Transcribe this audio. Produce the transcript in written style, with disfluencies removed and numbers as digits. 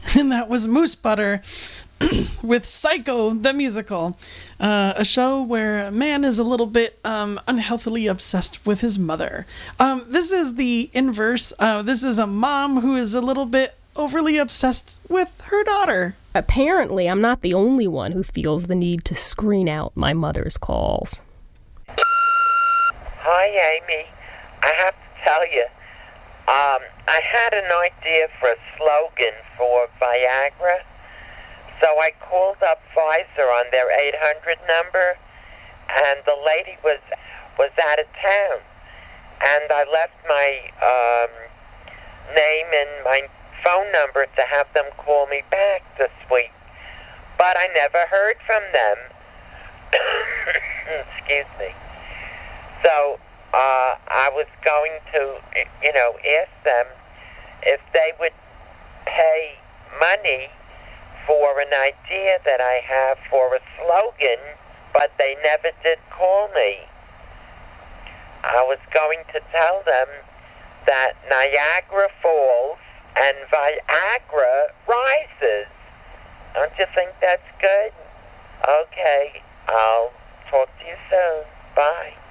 And that was Moose Butter with Psycho the Musical, a show where a man is a little bit unhealthily obsessed with his mother. This is the inverse. This is a mom who is a little bit overly obsessed with her daughter. Apparently, I'm not the only one who feels the need to screen out my mother's calls. Hi, Amy. I have to tell you, I had an idea for a slogan for Viagra. So I called up Pfizer on their 800 number, and the lady was out of town. And I left my name and my phone number to have them call me back this week. But I never heard from them. Excuse me. So I was going to, ask them if they would pay money for an idea that I have for a slogan, but they never did call me. I was going to tell them that Niagara Falls and Viagra rises. Don't you think that's good? Okay, I'll talk to you soon. Bye.